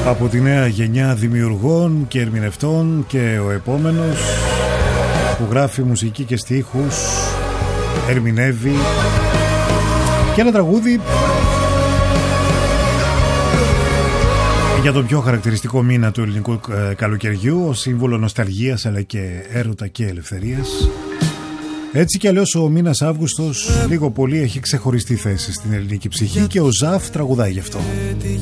από τη νέα γενιά δημιουργών και ερμηνευτών και ο επόμενος που γράφει μουσική και στίχους, ερμηνεύει και ένα τραγούδι για τον πιο χαρακτηριστικό μήνα του ελληνικού καλοκαιριού, ως σύμβολο νοσταλγίας αλλά και έρωτα και ελευθερίας. Έτσι κι αλλιώς ο μήνας Αύγουστος λίγο πολύ έχει ξεχωριστή θέση στην ελληνική ψυχή και ο Ζαφ τραγουδάει γι' αυτό.